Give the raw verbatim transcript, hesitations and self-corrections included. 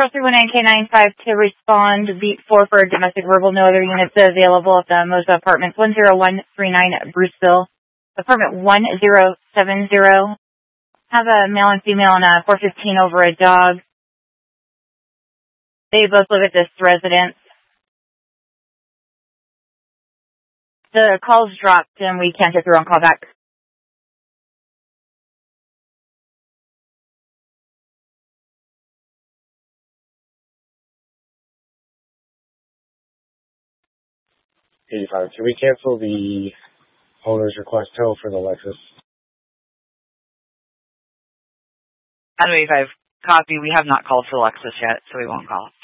Patrol three one nine K nine five to respond. Beat four for domestic verbal. No other units available at the Moza Apartments. one zero one three nine Bruceville. Apartment one zero seven zero. Have a male and female on a four fifteen over a dog. They both live at this residence. The call's dropped and we can't get through on call back. eighty-five. Can we cancel the owner's request tow for the Lexus? Adam eighty-five, copy. We have not called for the Lexus yet, so we won't call.